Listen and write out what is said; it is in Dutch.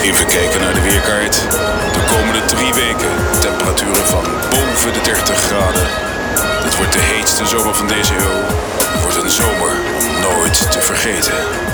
Even kijken naar de weerkaart. De komende 3 weken temperaturen van boven de 30 graden. Dit wordt de heetste zomer van deze eeuw. Het wordt een zomer om nooit te vergeten.